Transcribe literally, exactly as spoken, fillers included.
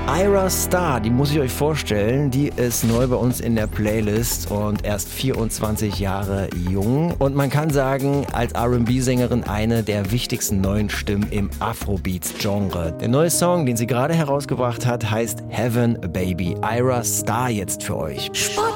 Ayra Starr, die muss ich euch vorstellen, die ist neu bei uns in der Playlist und erst vierundzwanzig Jahre jung. Und man kann sagen, als R and B-Sängerin eine der wichtigsten neuen Stimmen im Afrobeats-Genre. Der neue Song, den sie gerade herausgebracht hat, heißt Heaven Baby. Ayra Starr jetzt für euch.